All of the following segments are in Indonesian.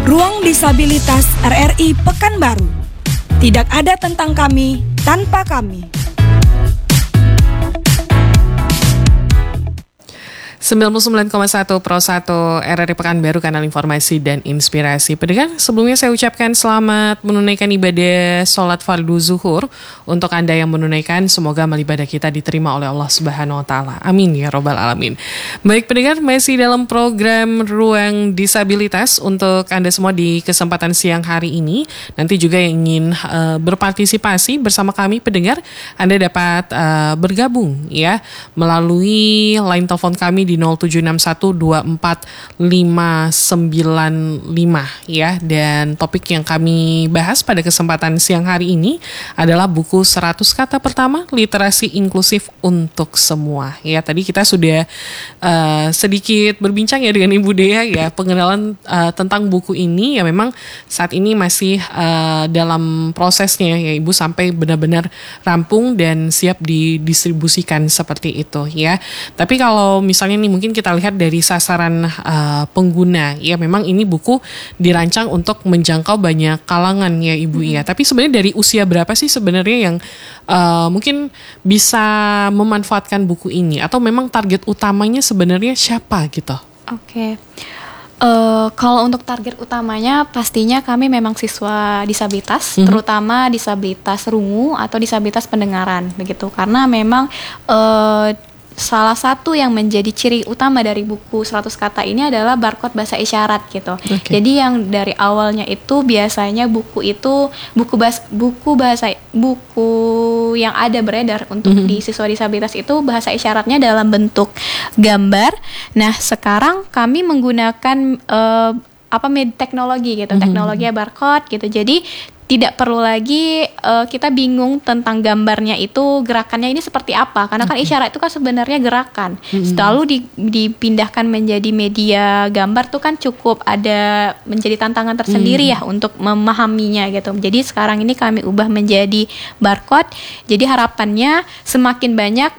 Ruang Disabilitas RRI Pekanbaru. Tidak ada tentang kami tanpa kami. 99,1 Pro 1 RRI Pekanbaru, kanal informasi dan inspirasi. Pendengar, sebelumnya saya ucapkan selamat menunaikan ibadah sholat fardu zuhur. Untuk Anda yang menunaikan, semoga amal ibadah kita diterima oleh Allah Subhanahu Wa Taala. Amin ya Robbal Alamin. Baik pendengar, masih dalam program Ruang Disabilitas untuk Anda semua di kesempatan siang hari ini. Nanti juga yang ingin berpartisipasi bersama kami pendengar, Anda dapat bergabung ya melalui line telepon kami di 0761245595 ya. Dan topik yang kami bahas pada kesempatan siang hari ini adalah buku 100 kata pertama literasi inklusif untuk semua ya. Tadi kita sudah sedikit berbincang ya dengan Ibu Dea ya, pengenalan tentang buku ini ya. Memang saat ini masih dalam prosesnya ya Ibu, sampai benar-benar rampung dan siap didistribusikan seperti itu ya. Tapi kalau misalnya nih mungkin kita lihat dari sasaran pengguna ya, memang ini buku dirancang untuk menjangkau banyak kalangan ya Ibu ya. Tapi sebenarnya dari usia berapa sih sebenarnya yang mungkin bisa memanfaatkan buku ini, atau memang target utamanya sebenarnya siapa gitu? Oke. Kalau untuk target utamanya pastinya kami memang siswa disabilitas, terutama disabilitas rungu atau disabilitas pendengaran begitu. Karena memang salah satu yang menjadi ciri utama dari buku 100 kata ini adalah barcode bahasa isyarat gitu. Okay. Jadi yang dari awalnya itu biasanya buku itu buku yang ada beredar untuk di siswa disabilitas itu bahasa isyaratnya dalam bentuk gambar. Nah, sekarang kami menggunakan teknologi gitu, teknologi barcode gitu. Jadi tidak perlu lagi kita bingung tentang gambarnya itu gerakannya ini seperti apa, karena kan isyarat itu kan sebenarnya gerakan. Lalu dipindahkan menjadi media gambar tuh kan cukup ada menjadi tantangan tersendiri ya untuk memahaminya gitu. Jadi sekarang ini kami ubah menjadi barcode. Jadi harapannya semakin banyak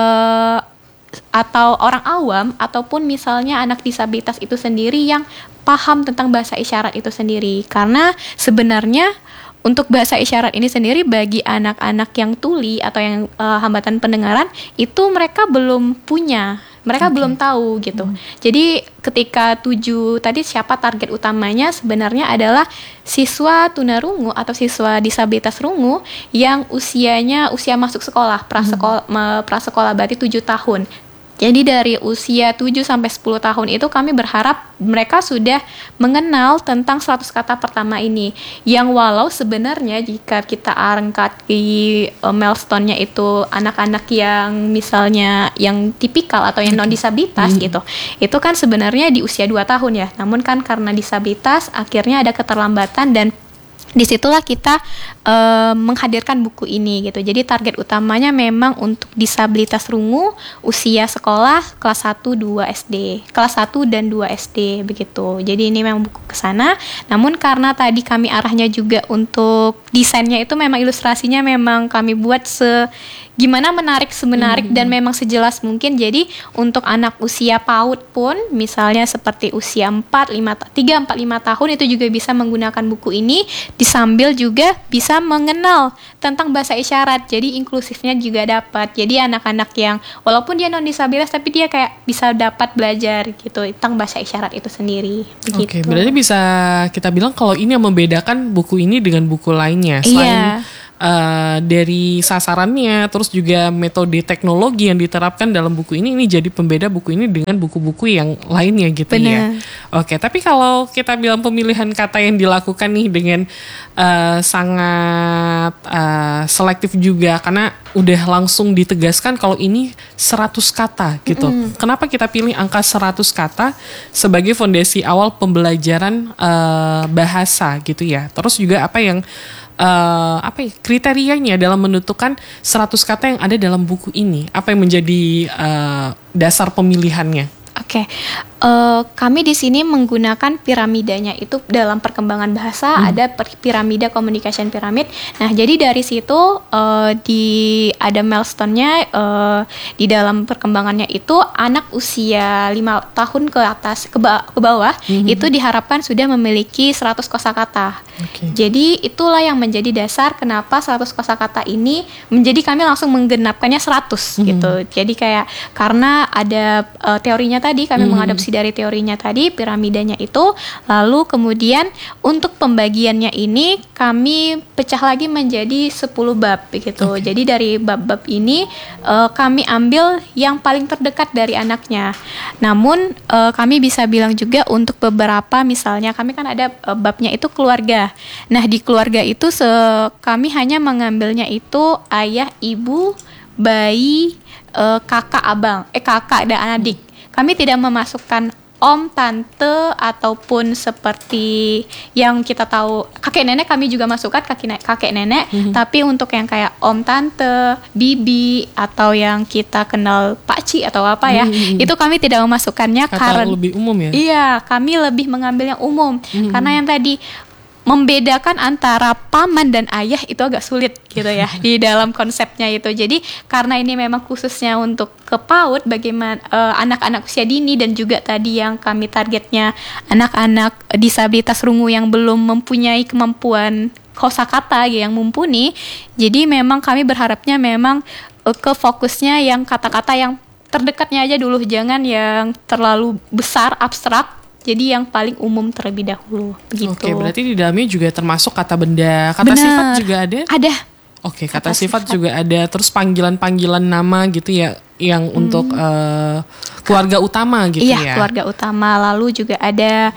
atau orang awam ataupun misalnya anak disabilitas itu sendiri yang paham tentang bahasa isyarat itu sendiri. Karena sebenarnya untuk bahasa isyarat ini sendiri bagi anak-anak yang tuli atau yang hambatan pendengaran itu mereka belum punya, mereka belum tahu gitu. Jadi ketika tadi siapa target utamanya sebenarnya adalah siswa tunarungu atau siswa disabilitas rungu yang usia masuk sekolah, prasekolah berarti 7 tahun. Jadi dari usia 7 sampai 10 tahun itu kami berharap mereka sudah mengenal tentang 100 kata pertama ini. Yang walau sebenarnya jika kita angkat di milestone-nya itu anak-anak yang misalnya yang tipikal atau yang non-disabilitas gitu. Itu kan sebenarnya di usia 2 tahun ya. Namun kan karena disabilitas akhirnya ada keterlambatan dan disitulah kita menghadirkan buku ini gitu. Jadi target utamanya memang untuk disabilitas rungu usia sekolah kelas 1 dan 2 SD begitu. Jadi ini memang buku kesana. Namun karena tadi kami arahnya juga untuk desainnya itu memang ilustrasinya memang kami buat gimana menarik dan memang sejelas mungkin. Jadi untuk anak usia PAUD pun misalnya seperti usia 3-4-5 tahun itu juga bisa menggunakan buku ini, disambil juga bisa mengenal tentang bahasa isyarat. Jadi inklusifnya juga dapat. Jadi anak-anak yang walaupun dia non disabilitas tapi dia kayak bisa dapat belajar gitu tentang bahasa isyarat itu sendiri. Oke, berarti bisa kita bilang kalau ini yang membedakan buku ini dengan buku lainnya selain dari sasarannya, terus juga metode teknologi yang diterapkan dalam buku ini jadi pembeda buku ini dengan buku-buku yang lainnya gitu. Benar. Ya. Oke, tapi kalau kita bilang pemilihan kata yang dilakukan nih dengan sangat selektif juga, karena udah langsung ditegaskan kalau ini 100 kata gitu. Kenapa kita pilih angka 100 kata sebagai fondasi awal pembelajaran bahasa gitu ya? Terus juga apa yang kriterianya dalam menentukan 100 kata yang ada dalam buku ini? Apa yang menjadi dasar pemilihannya? Oke. Kami di sini menggunakan piramidanya itu dalam perkembangan bahasa ada piramida communication pyramid. Nah, jadi dari situ ada milestone-nya di dalam perkembangannya itu anak usia 5 tahun ke atas ke bawah itu diharapkan sudah memiliki 100 kosakata. Jadi itulah yang menjadi dasar kenapa 100 kosakata ini menjadi kami langsung menggenapkannya 100 gitu. Jadi kayak karena ada teorinya tadi kami mengadopsi dari teorinya tadi, piramidanya itu, lalu kemudian untuk pembagiannya ini kami pecah lagi menjadi 10 bab begitu. Jadi dari bab-bab ini kami ambil yang paling terdekat dari anaknya. Namun kami bisa bilang juga untuk beberapa misalnya kami kan ada babnya itu keluarga. Nah, di keluarga itu kami hanya mengambilnya itu ayah, ibu, bayi, kakak, abang, kakak dan adik. Kami tidak memasukkan om, tante, ataupun seperti yang kita tahu kakek nenek kami juga masukkan kakek nenek, tapi untuk yang kayak om, tante, bibi, atau yang kita kenal pakcik atau apa ya, itu kami tidak memasukkannya karena lebih umum ya? Iya, kami lebih mengambil yang umum, karena yang tadi membedakan antara paman dan ayah itu agak sulit gitu ya di dalam konsepnya itu. Jadi karena ini memang khususnya untuk ke PAUD bagaimana anak-anak usia dini dan juga tadi yang kami targetnya anak-anak disabilitas rungu yang belum mempunyai kemampuan kosakata yang mumpuni. Jadi memang kami berharapnya memang ke fokusnya yang kata-kata yang terdekatnya aja dulu, jangan yang terlalu besar abstrak. Jadi yang paling umum terlebih dahulu begitu. Oke, berarti di dalamnya juga termasuk kata benda, kata sifat juga ada? Ada. Oke, kata sifat juga ada, terus panggilan-panggilan nama gitu ya, yang untuk keluarga utama gitu ya? Iya, keluarga utama. Lalu juga ada,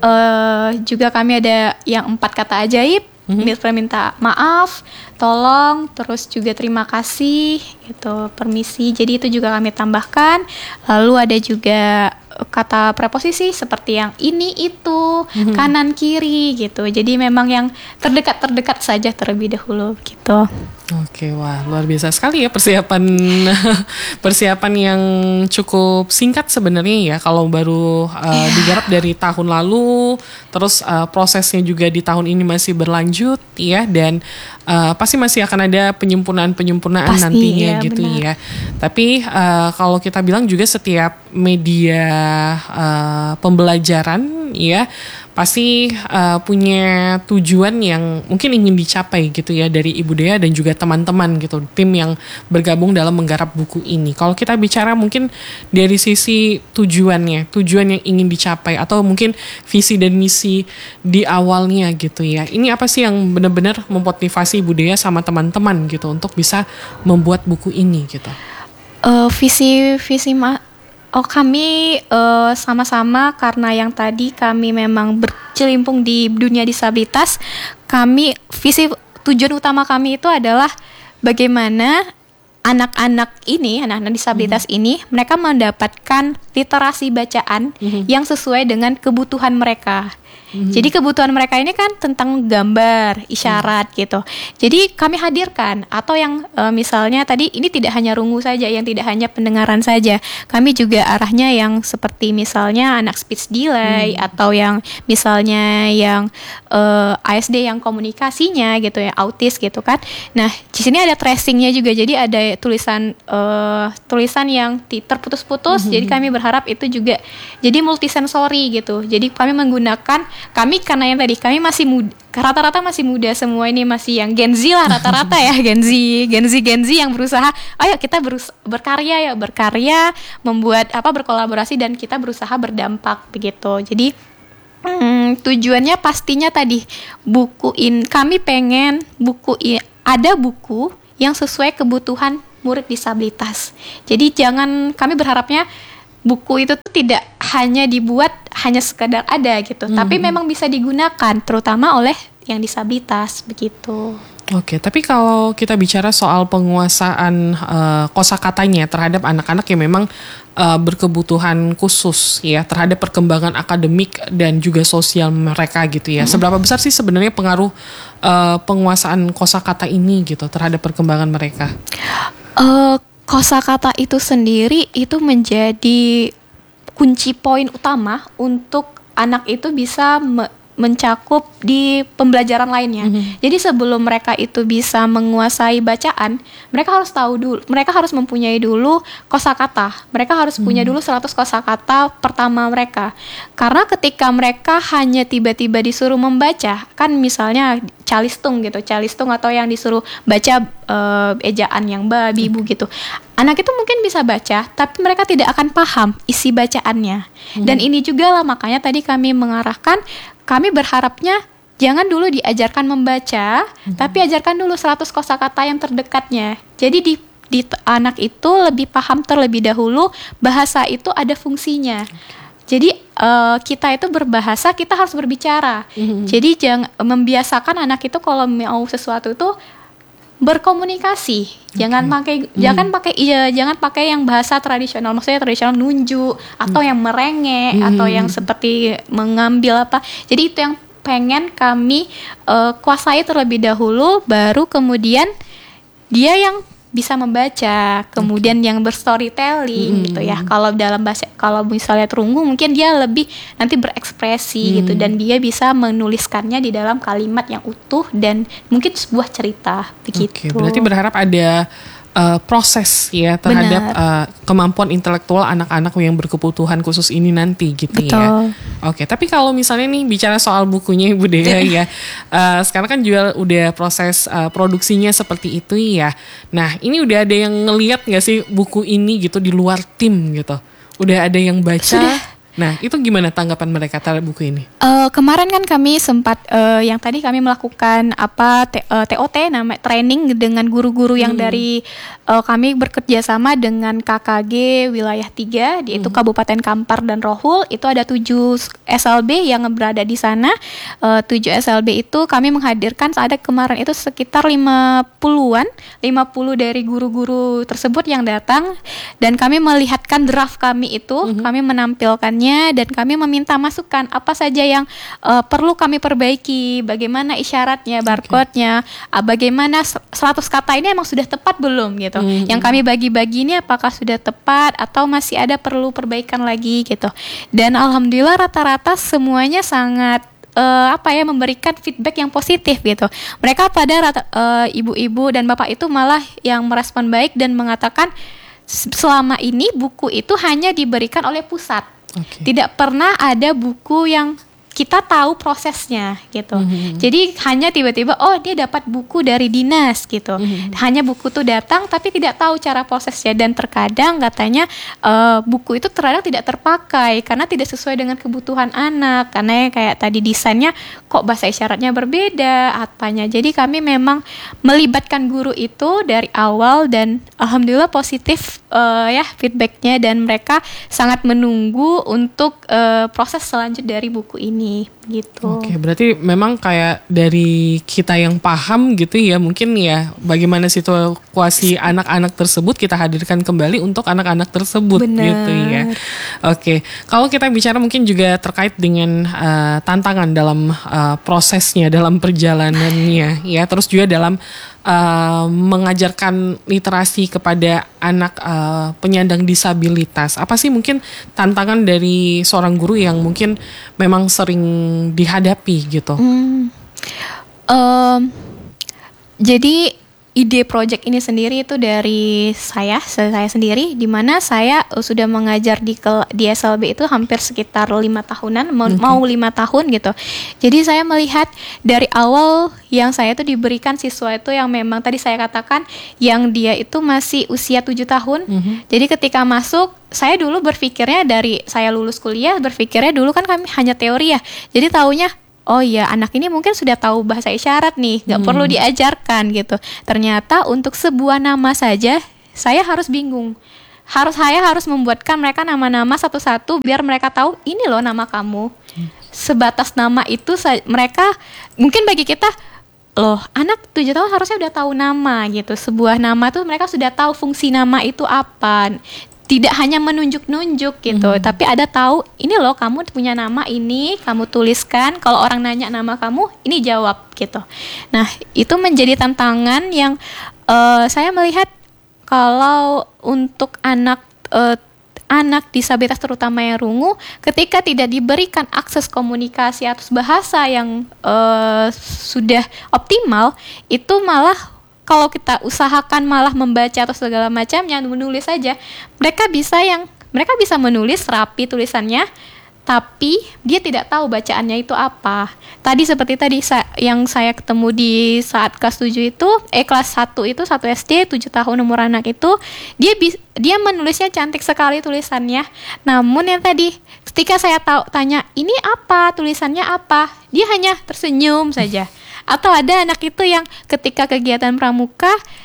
juga kami ada yang 4 kata ajaib, minta maaf, tolong, terus juga terima kasih, gitu, permisi. Jadi itu juga kami tambahkan. Lalu ada juga kata preposisi seperti yang ini, itu, kanan, kiri gitu. Jadi memang yang terdekat saja terlebih dahulu gitu. Oke, wah luar biasa sekali ya persiapan yang cukup singkat sebenarnya ya, kalau baru digarap dari tahun lalu, terus prosesnya juga di tahun ini masih berlanjut ya, dan pasti masih akan ada penyempurnaan nantinya ya, gitu benar. Ya. Tapi kalau kita bilang juga setiap media pembelajaran ya pasti punya tujuan yang mungkin ingin dicapai gitu ya dari Ibu Dea dan juga teman-teman gitu, tim yang bergabung dalam menggarap buku ini. Kalau kita bicara mungkin dari sisi tujuan yang ingin dicapai atau mungkin visi dan misi di awalnya gitu ya, ini apa sih yang benar-benar memotivasi Ibu Dea sama teman-teman gitu untuk bisa membuat buku ini gitu? Kami sama-sama karena yang tadi kami memang berkecimpung di dunia disabilitas. Tujuan utama kami itu adalah bagaimana anak-anak disabilitas ini mereka mendapatkan literasi bacaan yang sesuai dengan kebutuhan mereka. Jadi kebutuhan mereka ini kan tentang gambar, isyarat gitu. Jadi kami hadirkan, atau yang misalnya tadi ini tidak hanya rungu saja, yang tidak hanya pendengaran saja. Kami juga arahnya yang seperti misalnya anak speech delay, atau yang misalnya yang ASD yang komunikasinya gitu ya, autis gitu kan. Nah, di sini ada tracingnya juga. Jadi ada tulisan yang terputus-putus. Jadi kami berharap itu juga jadi multisensori gitu. Jadi kami menggunakan, karena yang tadi kami masih muda, rata-rata masih muda semua, ini masih yang Gen Z lah rata-rata ya, Gen Z yang berusaha, ayo kita berkarya, membuat berkolaborasi dan kita berusaha berdampak begitu. Jadi tujuannya pastinya tadi kami pengen ada buku yang sesuai kebutuhan murid disabilitas. Jadi kami berharapnya buku itu tidak hanya dibuat hanya sekadar ada gitu, tapi memang bisa digunakan terutama oleh yang disabilitas begitu. Oke, tapi kalau kita bicara soal penguasaan kosakatanya terhadap anak-anak yang memang berkebutuhan khusus ya, terhadap perkembangan akademik dan juga sosial mereka gitu ya. Seberapa besar sih sebenarnya pengaruh penguasaan kosakata ini gitu terhadap perkembangan mereka? Kosakata itu sendiri itu menjadi kunci poin utama untuk anak itu bisa mencakup di pembelajaran lainnya. Jadi sebelum mereka itu bisa menguasai bacaan, mereka harus tahu dulu, mereka harus mempunyai dulu kosakata. Mereka harus punya dulu 100 kosakata pertama mereka. Karena ketika mereka hanya tiba-tiba disuruh membaca, kan misalnya calistung gitu, calistung atau yang disuruh baca ejaan yang babi bu gitu. Anak itu mungkin bisa baca, tapi mereka tidak akan paham isi bacaannya. Dan ini juga lah makanya tadi kami mengarahkan, kami berharapnya jangan dulu diajarkan membaca, tapi ajarkan dulu 100 kosakata yang terdekatnya. Jadi di anak itu lebih paham terlebih dahulu bahasa itu ada fungsinya. Jadi kita itu berbahasa, kita harus berbicara. Jadi jangan membiasakan anak itu kalau mau sesuatu itu berkomunikasi. Jangan pakai yang bahasa tradisional. Maksudnya tradisional nunjuk atau yang merengek atau yang seperti mengambil apa. Jadi itu yang pengen kami kuasai terlebih dahulu, baru kemudian dia yang bisa membaca, kemudian yang berstorytelling gitu ya. Kalau dalam bahasa, kalau misalnya terunggu mungkin dia lebih nanti berekspresi gitu, dan dia bisa menuliskannya di dalam kalimat yang utuh dan mungkin sebuah cerita begitu. Berarti berharap ada proses ya terhadap kemampuan intelektual anak-anak yang berkebutuhan khusus ini nanti gitu. Betul. Ya. Tapi kalau misalnya nih bicara soal bukunya Ibu Dea ya, sekarang kan juga udah proses produksinya seperti itu ya. Nah ini udah ada yang ngelihat nggak sih buku ini gitu di luar tim gitu? Udah ada yang baca? Sudah. Nah itu gimana tanggapan mereka terhadap buku ini? Kemarin kan kami sempat yang tadi kami melakukan TOT nama training dengan guru-guru yang dari kami bekerja sama dengan KKG wilayah 3 yaitu Kabupaten Kampar dan Rohul. Itu ada 7 SLB yang berada di sana. 7 SLB itu kami menghadirkan saat kemarin itu sekitar 50 dari guru-guru tersebut yang datang, dan kami melihatkan draft kami itu, kami menampilkan dan kami meminta masukan apa saja yang perlu kami perbaiki, bagaimana isyaratnya, barcode-nya, bagaimana 100 kata ini emang sudah tepat belum gitu. Yang kami bagi-bagi ini apakah sudah tepat atau masih ada perlu perbaikan lagi gitu. Dan alhamdulillah rata-rata semuanya sangat memberikan feedback yang positif gitu. Mereka pada ibu-ibu dan bapak itu malah yang merespon baik dan mengatakan selama ini buku itu hanya diberikan oleh pusat. Tidak pernah ada buku yang kita tahu prosesnya gitu. Jadi hanya tiba-tiba dia dapat buku dari dinas gitu. Hanya buku tuh datang tapi tidak tahu cara prosesnya, dan terkadang katanya buku itu terkadang tidak terpakai karena tidak sesuai dengan kebutuhan anak, karena kayak tadi desainnya kok bahasa isyaratnya berbeda apanya. Jadi kami memang melibatkan guru itu dari awal, dan alhamdulillah positif feedbacknya, dan mereka sangat menunggu untuk proses selanjutnya dari buku ini gitu. Berarti memang kayak dari kita yang paham gitu ya, mungkin ya bagaimana situasi anak-anak tersebut kita hadirkan kembali untuk anak-anak tersebut. Bener. Gitu ya. Kalau kita bicara mungkin juga terkait dengan tantangan dalam prosesnya, dalam perjalanannya ya, terus juga dalam mengajarkan literasi kepada anak penyandang disabilitas. Apa sih mungkin tantangan dari seorang guru yang mungkin memang sering dihadapi gitu? Jadi ide project ini sendiri itu dari saya sendiri, di mana saya sudah mengajar di SLB itu hampir sekitar 5 tahunan, mau 5 tahun gitu. Jadi saya melihat dari awal yang saya itu diberikan siswa itu yang memang tadi saya katakan yang dia itu masih usia 7 tahun. Jadi ketika masuk, saya dulu berpikirnya dari saya lulus kuliah, berpikirnya dulu kan kami hanya teori ya. Jadi taunya anak ini mungkin sudah tahu bahasa isyarat nih, nggak perlu diajarkan gitu. Ternyata untuk sebuah nama saja saya harus bingung. Saya harus membuatkan mereka nama-nama satu-satu biar mereka tahu ini loh nama kamu. Sebatas nama itu mereka mungkin bagi kita anak 7 tahun harusnya udah tahu nama gitu. Sebuah nama tuh mereka sudah tahu fungsi nama itu apa. Tidak hanya menunjuk-nunjuk gitu, tapi ada tahu ini loh kamu punya nama ini, kamu tuliskan, kalau orang nanya nama kamu, ini jawab gitu. Nah itu menjadi tantangan yang saya melihat kalau untuk anak anak disabilitas terutama yang rungu, ketika tidak diberikan akses komunikasi atau bahasa yang sudah optimal, itu malah kalau kita usahakan malah membaca atau segala macamnya, menulis saja, mereka bisa menulis rapi tulisannya, tapi dia tidak tahu bacaannya itu apa. Tadi seperti tadi yang saya ketemu di saat kelas 7 itu, kelas 1 itu 1 SD 7 tahun umur anak itu, dia menulisnya cantik sekali tulisannya. Namun yang tadi ketika saya tanya, "Ini apa? Tulisannya apa?" Dia hanya tersenyum saja. Atau ada anak itu yang ketika kegiatan pramuka,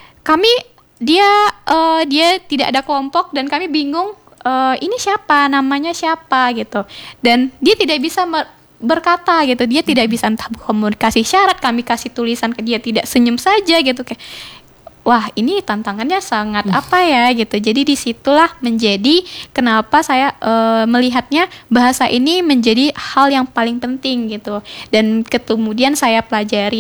dia tidak ada kelompok dan kami bingung, ini siapa, namanya siapa gitu, dan dia tidak bisa berkata gitu, dia tidak bisa entah komunikasi syarat, kami kasih tulisan ke dia tidak, senyum saja gitu, kayak wah ini tantangannya sangat apa ya gitu. Jadi disitulah menjadi kenapa saya melihatnya bahasa ini menjadi hal yang paling penting gitu. Dan kemudian saya pelajari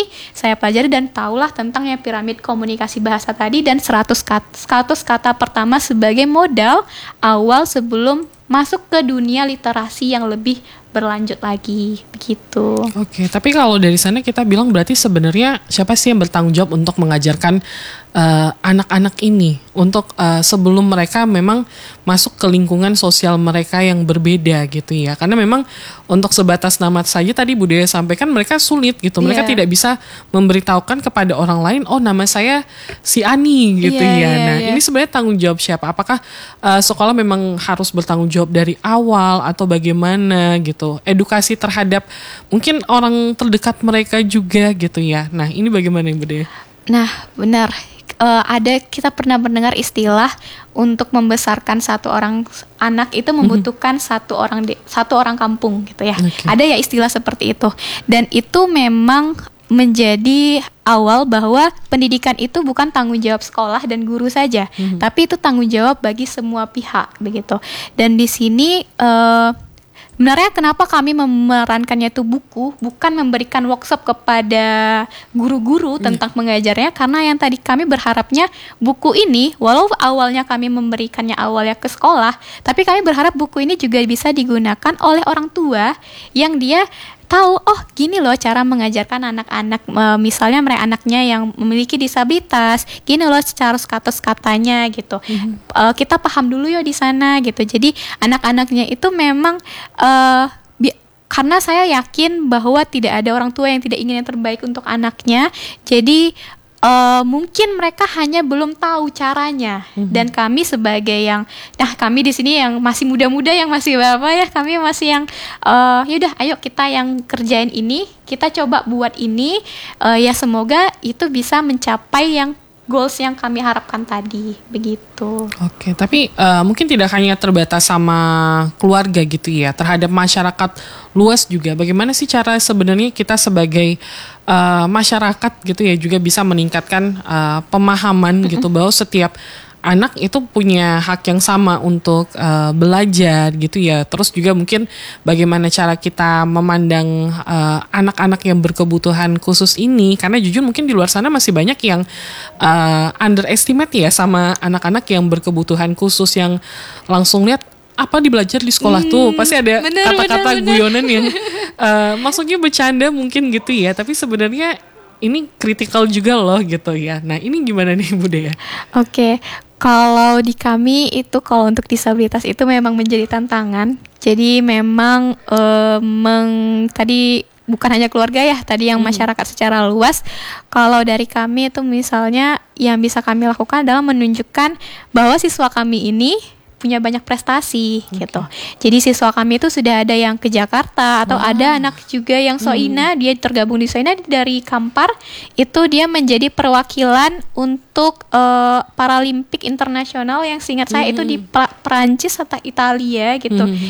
dan tahulah tentang yang piramid komunikasi bahasa tadi dan 100 kata pertama sebagai modal awal sebelum masuk ke dunia literasi yang lebih berlanjut lagi begitu. Oke, tapi kalau dari sana kita bilang berarti sebenarnya siapa sih yang bertanggung jawab untuk mengajarkan anak-anak ini untuk sebelum mereka memang masuk ke lingkungan sosial mereka yang berbeda gitu ya. Karena memang untuk sebatas nama saja tadi Bu Dea sampaikan mereka sulit gitu. Mereka tidak bisa memberitahukan kepada orang lain, oh nama saya si Ani gitu ya. Nah, ini sebenarnya tanggung jawab siapa? Apakah sekolah memang harus bertanggung jawab dari awal atau bagaimana gitu? Edukasi terhadap mungkin orang terdekat mereka juga gitu ya. Nah, ini bagaimana Bu Dea? Nah, benar. Kita pernah mendengar istilah untuk membesarkan satu orang anak itu membutuhkan satu orang kampung gitu ya. Okay. Ada ya istilah seperti itu. Dan itu memang menjadi awal bahwa pendidikan itu bukan tanggung jawab sekolah dan guru saja, tapi itu tanggung jawab bagi semua pihak begitu. Dan di sini sebenarnya kenapa kami memerankannya itu buku, bukan memberikan workshop kepada guru-guru tentang mengajarnya, karena yang tadi kami berharapnya buku ini, walau awalnya kami memberikannya awalnya ke sekolah, tapi kami berharap buku ini juga bisa digunakan oleh orang tua yang dia tahu, oh gini loh cara mengajarkan anak-anak, misalnya mereka anaknya yang memiliki disabilitas, gini loh cara kata-katanya gitu. Kita paham dulu ya di sana gitu. Jadi anak-anaknya itu memang karena saya yakin bahwa tidak ada orang tua yang tidak ingin yang terbaik untuk anaknya. Jadi mungkin mereka hanya belum tahu caranya, dan kami sebagai kami di sini yang masih muda-muda, yang masih kami masih yang yaudah ayo kita yang kerjain ini, kita coba buat ini, ya semoga itu bisa mencapai yang goals yang kami harapkan tadi begitu. Oke, tapi mungkin tidak hanya terbatas sama keluarga gitu ya, terhadap masyarakat luas juga. Bagaimana sih cara sebenarnya kita sebagai masyarakat gitu ya juga bisa meningkatkan pemahaman gitu bahwa setiap anak itu punya hak yang sama untuk belajar gitu ya. Terus juga mungkin bagaimana cara kita memandang anak-anak yang berkebutuhan khusus ini, karena jujur mungkin di luar sana masih banyak yang underestimate ya sama anak-anak yang berkebutuhan khusus, yang langsung lihat apa dibelajar di sekolah tuh pasti ada kata-kata guyonan yang maksudnya bercanda mungkin gitu ya, tapi sebenarnya ini kritikal juga loh gitu ya. Nah ini gimana nih Bu Dea? Oke. Kalau di kami itu, kalau untuk disabilitas itu memang menjadi tantangan. Jadi memang tadi bukan hanya keluarga ya, tadi yang masyarakat secara luas. Kalau dari kami itu misalnya yang bisa kami lakukan adalah menunjukkan bahwa siswa kami ini punya banyak prestasi gitu. Jadi siswa kami itu sudah ada yang ke Jakarta, atau ada anak juga yang Soina, dia tergabung di Soina dari Kampar, itu dia menjadi perwakilan untuk Paralimpik internasional yang seingat saya itu di Perancis atau Italia gitu.